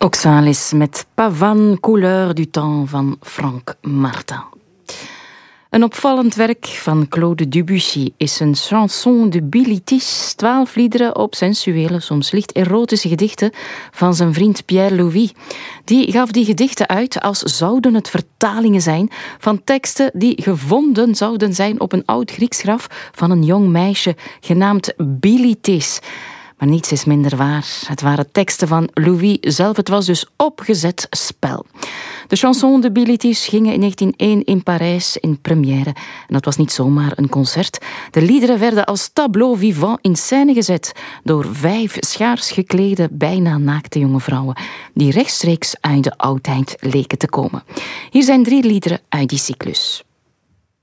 Oxalis met Pavane, Couleur du temps van Frank Martin. Een opvallend werk van Claude Debussy is een chanson de Bilitis, 12 liederen op sensuele, soms licht erotische gedichten van zijn vriend Pierre Louis. Die gaf die gedichten uit als zouden het vertalingen zijn van teksten die gevonden zouden zijn op een oud Grieks graf van een jong meisje genaamd Bilitis. Maar niets is minder waar. Het waren teksten van Louis zelf. Het was dus opgezet spel. De chanson de Bilitis gingen in 1901 in Parijs in première. En dat was niet zomaar een concert. De liederen werden als tableau vivant in scène gezet door 5 schaars geklede, bijna naakte jonge vrouwen die rechtstreeks uit de oudheid leken te komen. Hier zijn 3 liederen uit die cyclus.